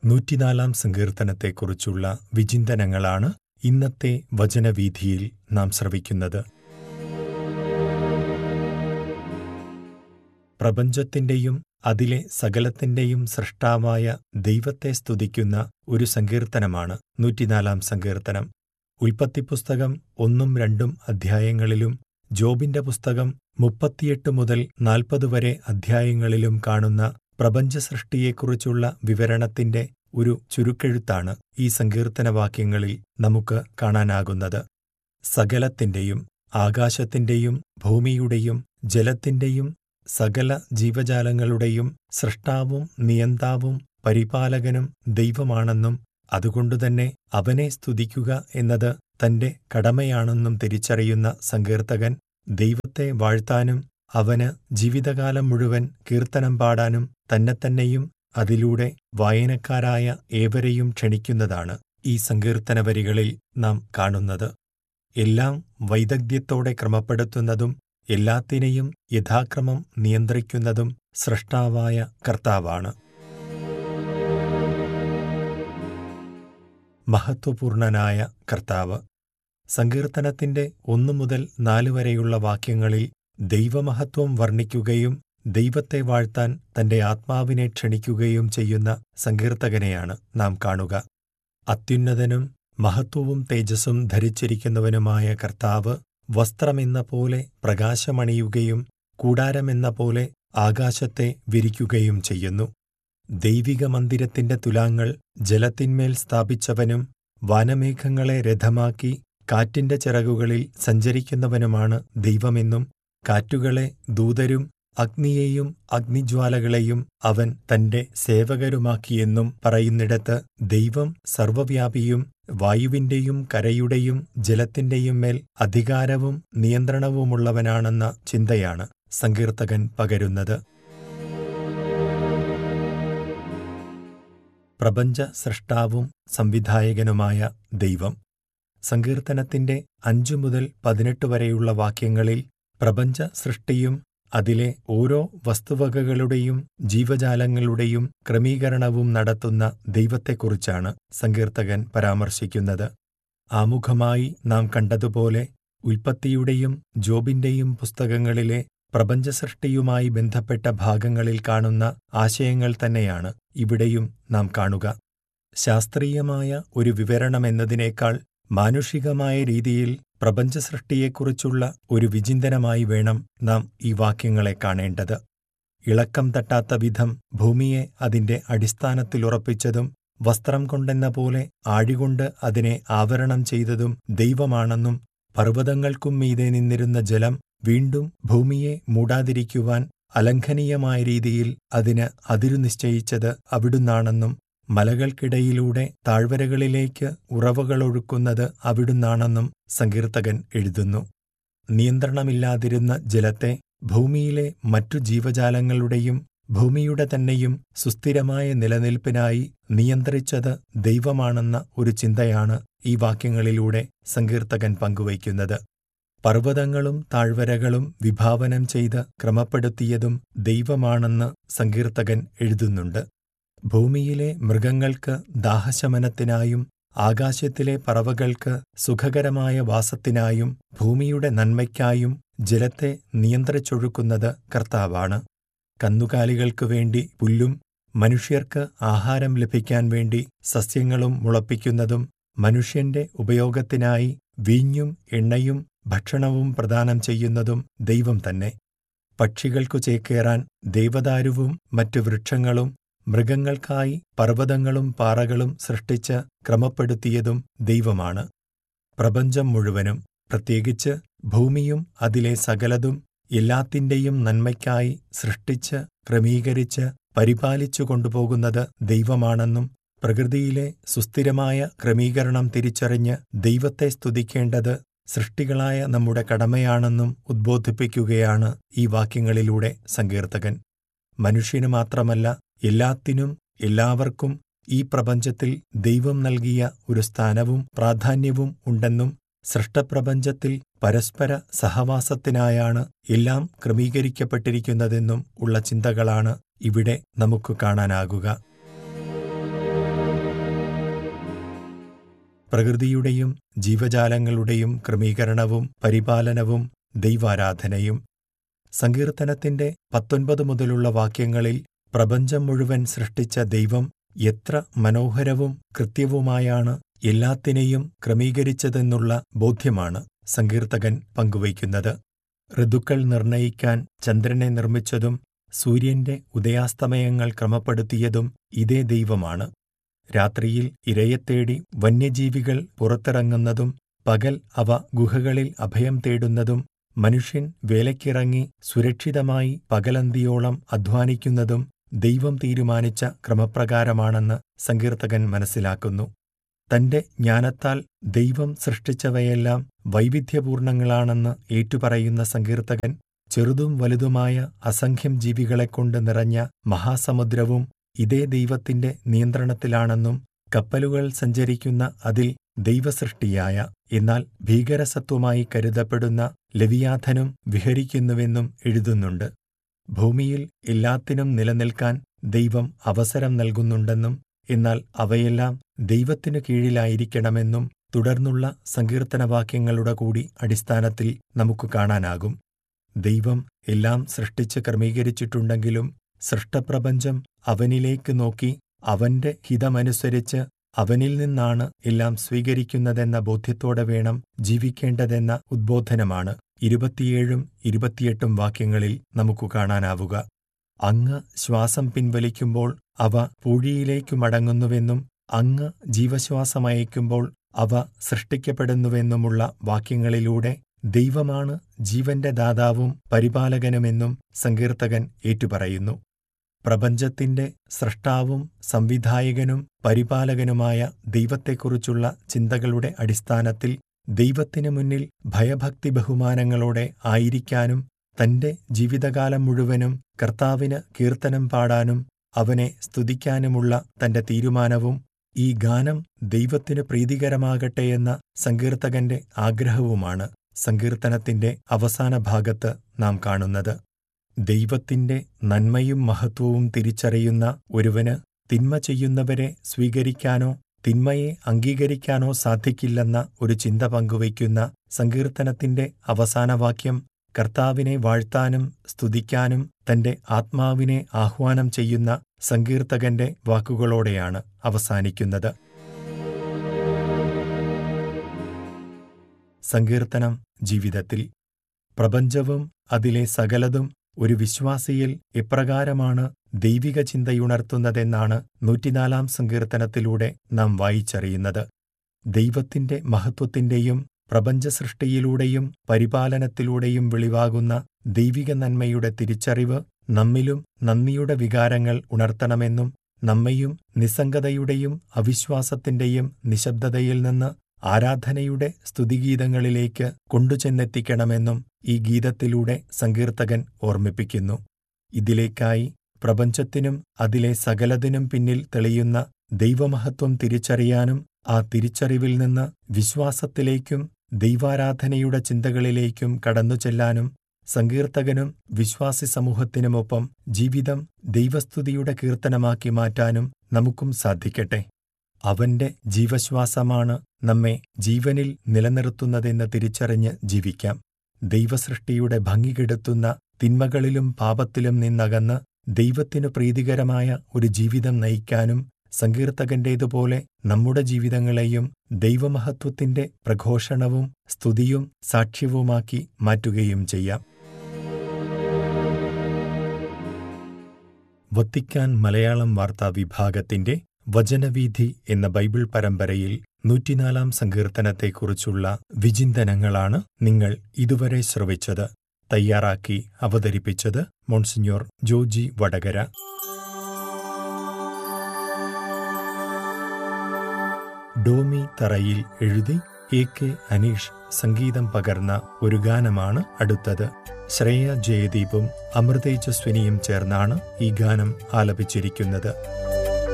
104 സങ്കീർത്തനത്തെക്കുറിച്ചുള്ള വിചിന്തനങ്ങളാണ് ഇന്നത്തെ വചനവീഥിയിൽ നാം ശ്രവിക്കുന്നത്. പ്രപഞ്ചത്തിന്റെയും അതിലെ സകലത്തിന്റെയും സൃഷ്ടാവായ ദൈവത്തെ സ്തുതിക്കുന്ന ഒരു സങ്കീർത്തനമാണ് 104 സങ്കീർത്തനം. ഉൽപ്പത്തിപ്പുസ്തകം 1-2 അധ്യായങ്ങളിലും ജോബിന്റെ പുസ്തകം 38 മുതൽ 40 വരെ അധ്യായങ്ങളിലും കാണുന്ന പ്രപഞ്ചസൃഷ്ടിയെക്കുറിച്ചുള്ള വിവരണത്തിന്റെ ഒരു ചുരുക്കെഴുത്താണ് ഈ സങ്കീർത്തനവാക്യങ്ങളിൽ നമുക്ക് കാണാനാകുന്നത്. സകലത്തിന്റെയും, ആകാശത്തിന്റെയും ഭൂമിയുടെയും ജലത്തിന്റെയും സകല ജീവജാലങ്ങളുടെയും സൃഷ്ടാവും നിയന്താവും പരിപാലകനും ദൈവമാണെന്നും അതുകൊണ്ടുതന്നെ അവനെ സ്തുതിക്കുക എന്നത് തന്റെ കടമയാണെന്നും തിരിച്ചറിയുന്ന സങ്കീർത്തകൻ ദൈവത്തെ വാഴ്ത്താനും അവന് ജീവിതകാലം മുഴുവൻ കീർത്തനം പാടാനും തന്നെത്തന്നെയും അതിലൂടെ വായനക്കാരായ ഏവരെയും ക്ഷണിക്കുന്നതാണ് ഈ സങ്കീർത്തനവരികളിൽ നാം കാണുന്നത്. എല്ലാം വൈദഗ്ധ്യത്തോടെ ക്രമപ്പെടുത്തുന്നതും എല്ലാത്തിനെയും യഥാക്രമം നിയന്ത്രിക്കുന്നതും സൃഷ്ടാവായ കർത്താവാണ്. മഹത്വപൂർണനായ കർത്താവ്. സങ്കീർത്തനത്തിന്റെ 1 മുതൽ 4 വരെയുള്ള വാക്യങ്ങളിൽ ദൈവമഹത്വം വർണ്ണിക്കുകയും ദൈവത്തെ വാഴ്ത്താൻ തന്റെ ആത്മാവിനെ ക്ഷണിക്കുകയും ചെയ്യുന്ന സങ്കീർത്തകനെയാണ് നാം കാണുക. അത്യുന്നതനും മഹത്വവും തേജസ്സും ധരിച്ചിരിക്കുന്നവനുമായ കർത്താവ് വസ്ത്രമെന്ന പോലെ പ്രകാശമണിയുകയും കൂടാരമെന്ന പോലെ ആകാശത്തെ വിരിക്കുകയും ചെയ്യുന്നു. ദൈവിക മന്ദിരത്തിന്റെ തുലാങ്ങൾ ജലത്തിന്മേൽ സ്ഥാപിച്ചവനും വാനമേഘങ്ങളെ രഥമാക്കി കാറ്റിന്റെ ചിറകുകളിൽ സഞ്ചരിക്കുന്നവനുമാണ് ദൈവമെന്നും കാറ്റുകളെ ദൂതരും അഗ്നിയെയും അഗ്നിജ്വാലകളെയും അവൻ തന്റെ സേവകരുമാക്കിയെന്നും പറയുന്നിടത്ത് ദൈവം സർവ്വവ്യാപിയും വായുവിന്റെയും കരയുടെയും ജലത്തിന്റെയും മേൽ അധികാരവും നിയന്ത്രണവുമുള്ളവനാണെന്ന ചിന്തയാണ് സങ്കീർത്തകൻ പകരുന്നത്. പ്രപഞ്ച സൃഷ്ടാവും സംവിധായകനുമായ ദൈവം. സങ്കീർത്തനത്തിന്റെ 5 മുതൽ 18 വരെയുള്ള വാക്യങ്ങളിൽ പ്രപഞ്ച സൃഷ്ടിയും അതിലെ ഓരോ വസ്തുവകകളുടെയും ജീവജാലങ്ങളുടെയും ക്രമീകരണവും നടത്തുന്ന ദൈവത്തെക്കുറിച്ചാണ് സങ്കീർത്തകൻ പരാമർശിക്കുന്നത്. ആമുഖമായി നാം കണ്ടതുപോലെ ഉൽപ്പത്തിയുടെയും ജോബിന്റെയും പുസ്തകങ്ങളിലെ പ്രപഞ്ചസൃഷ്ടിയുമായി ബന്ധപ്പെട്ട ഭാഗങ്ങളിൽ കാണുന്ന ആശയങ്ങൾ തന്നെയാണ് ഇവിടെയും നാം കാണുക. ശാസ്ത്രീയമായ ഒരു വിവരണമെന്നതിനേക്കാൾ മാനുഷികമായ രീതിയിൽ പ്രപഞ്ചസൃഷ്ടിയെക്കുറിച്ചുള്ള ഒരു വിചിന്തനമായി വേണം നാം ഈ വാക്യങ്ങളെ കാണേണ്ടത്. ഇളക്കം തട്ടാത്ത വിധം ഭൂമിയെ അതിന്റെ അടിസ്ഥാനത്തിലുറപ്പിച്ചതും വസ്ത്രം കൊണ്ടെന്ന പോലെ ആഴികൊണ്ട് അതിനെ ആവരണം ചെയ്തതും ദൈവമാണെന്നും പർവ്വതങ്ങൾക്കും മീതെ നിന്നിരുന്ന ജലം വീണ്ടും ഭൂമിയെ മൂടാതിരിക്കുവാൻ അലംഘനീയമായ രീതിയിൽ അതിന് അതിരു നിശ്ചയിച്ചത് അവിടുന്നാണെന്നും മലകൾക്കിടയിലൂടെ താഴ്വരകളിലേക്ക് ഉറവകളൊഴുക്കുന്നത് അവിടുന്നാണെന്നും സങ്കീർത്തകൻ എഴുതുന്നു. നിയന്ത്രണമില്ലാതിരുന്ന ജലത്തെ ഭൂമിയിലെ മറ്റു ജീവജാലങ്ങളുടെയും ഭൂമിയുടെ തന്നെയും സുസ്ഥിരമായ നിലനിൽപ്പിനായി നിയന്ത്രിച്ചത് ദൈവമാണെന്ന ഒരു ചിന്തയാണ് ഈ വാക്യങ്ങളിലൂടെ സങ്കീർത്തകൻ പങ്കുവയ്ക്കുന്നത്. പർവ്വതങ്ങളും താഴ്വരകളും വിഭാവനം ചെയ്ത് ക്രമപ്പെടുത്തിയതും ദൈവമാണെന്ന് സങ്കീർത്തകൻ എഴുതുന്നുണ്ട്. ഭൂമിയിലെ മൃഗങ്ങൾക്ക് ദാഹശമനത്തിനായും ആകാശത്തിലെ പറവകൾക്ക് സുഖകരമായ വാസത്തിനായും ഭൂമിയുടെ നന്മയ്ക്കായും ജലത്തെ നിയന്ത്രിച്ചൊഴുക്കുന്നത് കർത്താവാണ്. കന്നുകാലികൾക്കു വേണ്ടി പുല്ലും മനുഷ്യർക്ക് ആഹാരം ലഭിക്കാൻ വേണ്ടി സസ്യങ്ങളും മുളപ്പിക്കുന്നതും മനുഷ്യന്റെ ഉപയോഗത്തിനായി വീഞ്ഞും എണ്ണയും ഭക്ഷണവും പ്രദാനം ചെയ്യുന്നതും ദൈവം തന്നെ. പക്ഷികൾക്കു ചേക്കേറാൻ ദേവദാരുവും മറ്റു വൃക്ഷങ്ങളും മൃഗങ്ങൾക്കായി പർവ്വതങ്ങളും പാറകളും സൃഷ്ടിച്ച് ക്രമപ്പെടുത്തിയതും ദൈവമാണ്. പ്രപഞ്ചം മുഴുവനും, പ്രത്യേകിച്ച് ഭൂമിയും അതിലെ സകലതും എല്ലാത്തിന്റെയും നന്മയ്ക്കായി സൃഷ്ടിച്ച് ക്രമീകരിച്ച് പരിപാലിച്ചു കൊണ്ടുപോകുന്നത് ദൈവമാണെന്നും പ്രകൃതിയിലെ സുസ്ഥിരമായ ക്രമീകരണം തിരിച്ചറിഞ്ഞ് ദൈവത്തെ സ്തുതിക്കേണ്ടത് സൃഷ്ടികളായ നമ്മുടെ കടമയാണെന്നും ഉദ്ബോധിപ്പിക്കുകയാണ് ഈ വാക്യങ്ങളിലൂടെ സങ്കീർത്തകൻ. മനുഷ്യന് മാത്രമല്ല, എല്ലാത്തിനും എല്ലാവർക്കും ഈ പ്രപഞ്ചത്തിൽ ദൈവം നൽകിയ ഒരു സ്ഥാനവും പ്രാധാന്യവും ഉണ്ടെന്നും സൃഷ്ടപ്രപഞ്ചത്തിൽ പരസ്പര സഹവാസത്തിനായാണ് എല്ലാം ക്രമീകരിക്കപ്പെട്ടിരിക്കുന്നതെന്നും ഉള്ള ചിന്തകളാണ് ഇവിടെ നമുക്ക് കാണാനാകുക. പ്രകൃതിയുടെയും ജീവജാലങ്ങളുടെയും ക്രമീകരണവും പരിപാലനവും ദൈവാരാധനയും. സങ്കീർത്തനത്തിന്റെ 19 മുതലുള്ള വാക്യങ്ങളിൽ പ്രപഞ്ചം മുഴുവൻ സൃഷ്ടിച്ച ദൈവം എത്ര മനോഹരവും കൃത്യവുമായാണ് എല്ലാത്തിനെയും ക്രമീകരിച്ചതെന്നുള്ള ബോധ്യമാണ് സങ്കീർത്തകൻ പങ്കുവയ്ക്കുന്നത്. ഋതുക്കൾ നിർണയിക്കാൻ ചന്ദ്രനെ നിർമ്മിച്ചതും സൂര്യന്റെ ഉദയാസ്തമയങ്ങൾ ക്രമപ്പെടുത്തിയതും ഇതേ ദൈവമാണ്. രാത്രിയിൽ ഇരയെത്തേടി വന്യജീവികൾ പുറത്തിറങ്ങുന്നതും പകൽ അവ ഗുഹകളിൽ അഭയം തേടുന്നതും മനുഷ്യൻ വേലയ്ക്കിറങ്ങി സുരക്ഷിതമായി പകലന്തിയോളം അധ്വാനിക്കുന്നതും ദൈവം തീരുമാനിച്ച ക്രമപ്രകാരമാണെന്ന് സങ്കീർത്തകൻ മനസ്സിലാക്കുന്നു. തന്റെ ജ്ഞാനത്താൽ ദൈവം സൃഷ്ടിച്ചവയെല്ലാം വൈവിധ്യപൂർണങ്ങളാണെന്ന് ഏറ്റുപറയുന്ന സങ്കീർത്തകൻ ചെറുതും വലുതുമായ അസംഖ്യം ജീവികളെക്കൊണ്ട് നിറഞ്ഞ മഹാസമുദ്രവും ഇതേ ദൈവത്തിന്റെ നിയന്ത്രണത്തിലാണെന്നും കപ്പലുകൾ സഞ്ചരിക്കുന്ന അതിൽ ദൈവസൃഷ്ടിയായ എന്നാൽ ഭീകരസത്വമായി കരുതപ്പെടുന്ന ലെവിയാഥനും വിഹരിക്കുന്നുവെന്നും എഴുതുന്നുണ്ട്. ഭൂമിയിൽ എല്ലാത്തിനും നിലനിൽക്കാൻ ദൈവം അവസരം നൽകുന്നുണ്ടെന്നും എന്നാൽ അവയെല്ലാം ദൈവത്തിനു കീഴിലായിരിക്കണമെന്നും തുടർന്നുള്ള സങ്കീർത്തനവാക്യങ്ങളുടെ കൂടി അടിസ്ഥാനത്തിൽ നമുക്ക് കാണാനാകും. ദൈവം എല്ലാം സൃഷ്ടിച്ച് ക്രമീകരിച്ചിട്ടുണ്ടെങ്കിലും സൃഷ്ടപ്രപഞ്ചം അവനിലേക്ക് നോക്കി അവന്റെ ഹിതമനുസരിച്ച് അവനിൽ നിന്നാണ് എല്ലാം സ്വീകരിക്കുന്നതെന്ന ബോധ്യത്തോടെ വേണം ജീവിക്കേണ്ടതെന്ന ഉദ്ബോധനമാണ് 27 28 വാക്യങ്ങളിൽ നമുക്ക് കാണാനാവുക. അങ്ങ് ശ്വാസം പിൻവലിക്കുമ്പോൾ അവ പൂഴിയിലേക്കു മടങ്ങുന്നുവെന്നും അങ്ങ് ജീവശ്വാസമയക്കുമ്പോൾ അവ സൃഷ്ടിക്കപ്പെടുന്നുവെന്നുമുള്ള വാക്യങ്ങളിലൂടെ ദൈവമാണ് ജീവന്റെ ദാതാവും പരിപാലകനുമെന്നും സങ്കീർത്തകൻ ഏറ്റുപറയുന്നു. പ്രപഞ്ചത്തിന്റെ സ്രഷ്ടാവും സംവിധായകനും പരിപാലകനുമായ ദൈവത്തെക്കുറിച്ചുള്ള ചിന്തകളുടെ അടിസ്ഥാനത്തിൽ ദൈവത്തിനു മുന്നിൽ ഭയഭക്തി ബഹുമാനങ്ങളോടെ ആയിരിക്കാനും തന്റെ ജീവിതകാലം മുഴുവനും കർത്താവിന് കീർത്തനം പാടാനും അവനെ സ്തുതിക്കാനുമുള്ള തന്റെ തീരുമാനവും ഈ ഗാനം ദൈവത്തിനു പ്രീതികരമാകട്ടെയെന്ന സങ്കീർത്തകന്റെ ആഗ്രഹവുമാണ് സങ്കീർത്തനത്തിന്റെ അവസാന ഭാഗത്ത് നാം കാണുന്നത്. ദൈവത്തിന്റെ നന്മയും മഹത്വവും തിരിച്ചറിയുന്ന ഒരുവന് തിന്മ ചെയ്യുന്നവരെ സ്വീകരിക്കാനോ തിന്മയെ അംഗീകരിക്കാനോ സാധിക്കില്ലെന്ന ഒരു ചിന്ത പങ്കുവയ്ക്കുന്ന സങ്കീർത്തനത്തിന്റെ അവസാന വാക്യം കർത്താവിനെ വാഴ്ത്താനും സ്തുതിക്കാനും തന്റെ ആത്മാവിനെ ആഹ്വാനം ചെയ്യുന്ന സങ്കീർത്തകന്റെ വാക്കുകളോടെയാണ് അവസാനിക്കുന്നത്. സങ്കീർത്തനം ജീവിതത്തിൽ. പ്രപഞ്ചവും അതിലെ സകലതും ഒരു വിശ്വാസിയിൽ എപ്രകാരമാണ് ദൈവിക ചിന്തയുണർത്തുന്നതെന്നാണ് 104 സങ്കീർത്തനത്തിലൂടെ നാം വായിച്ചറിയുന്നത്. ദൈവത്തിന്റെ മഹത്വത്തിന്റെയും പ്രപഞ്ചസൃഷ്ടിയിലൂടെയും പരിപാലനത്തിലൂടെയും വെളിവാകുന്ന ദൈവിക നന്മയുടെ തിരിച്ചറിവ് നമ്മിലും നന്ദിയുടെ വികാരങ്ങൾ ഉണർത്തണമെന്നും നമ്മെയും നിസ്സംഗതയുടെയും അവിശ്വാസത്തിന്റെയും നിശബ്ദതയിൽ നിന്ന് ആരാധനയുടെ സ്തുതിഗീതങ്ങളിലേക്ക് കൊണ്ടുചെന്നെത്തിക്കണമെന്നും ഈ ഗീതത്തിലൂടെ സങ്കീർത്തകൻ ഓർമ്മിപ്പിക്കുന്നു. ഇതിലേക്കായി പ്രപഞ്ചത്തിനും അതിലെ സകലതിനും പിന്നിൽ തെളിയുന്ന ദൈവമഹത്വം തിരിച്ചറിയാനും ആ തിരിച്ചറിവിൽ നിന്ന് വിശ്വാസത്തിലേക്കും ദൈവാരാധനയുടെ ചിന്തകളിലേക്കും കടന്നുചെല്ലാനും സങ്കീർത്തകനും വിശ്വാസി സമൂഹത്തിനുമൊപ്പം ജീവിതം ദൈവസ്തുതിയുടെ കീർത്തനമാക്കി മാറ്റാനും നമുക്കും സാധിക്കട്ടെ. അവന്റെ ജീവശ്വാസമാണ് നമ്മെ ജീവനിൽ നിലനിർത്തുന്നതെന്ന് തിരിച്ചറിഞ്ഞ് ജീവിക്കാം. ദൈവസൃഷ്ടിയുടെ ഭംഗി കെടുത്തുന്ന തിന്മകളിലും പാപത്തിലും നിന്നകന്ന് ദൈവത്തിനു പ്രീതികരമായ ഒരു ജീവിതം നയിക്കാനും സങ്കീർത്തകന്റേതുപോലെ നമ്മുടെ ജീവിതങ്ങളെയും ദൈവമഹത്വത്തിന്റെ പ്രഘോഷണവും സ്തുതിയും സാക്ഷ്യവുമാക്കി മാറ്റുകയും ചെയ്യാം. വത്തിക്കാൻ മലയാളം വാർത്താ വിഭാഗത്തിന്റെ വചനവീഥി എന്ന ബൈബിൾ പരമ്പരയിൽ 104 സങ്കീർത്തനത്തെക്കുറിച്ചുള്ള വിചിന്തനങ്ങളാണ് നിങ്ങൾ ഇതുവരെ ശ്രവിച്ചത്. തയ്യാറാക്കി അവതരിപ്പിച്ചത് മോൺസിഞ്ഞോർ ജോജി വടകര. ഡോമി തറയിൽ എഴുതി AK അനീഷ് സംഗീതം പകർന്ന ഒരു ഗാനമാണ് അടുത്തത്. ശ്രേയ ജയദീപും അമൃതേജസ്വിനിയും ചേർന്നാണ് ഈ ഗാനം ആലപിച്ചിരിക്കുന്നത്.